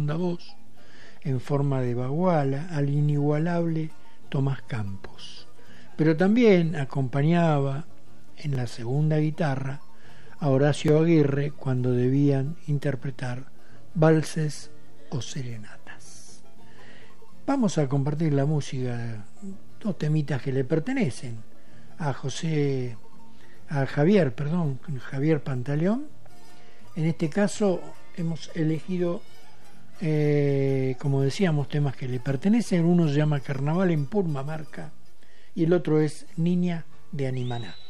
segunda voz, en forma de baguala, al inigualable Tomás Campos, pero también acompañaba en la segunda guitarra a Horacio Aguirre cuando debían interpretar valses o serenatas. Vamos a compartir la música, dos temitas que le pertenecen a Javier Pantaleón. En este caso hemos elegido, como decíamos, temas que le pertenecen. Uno se llama Carnaval en Purmamarca y el otro es Niña de Animaná.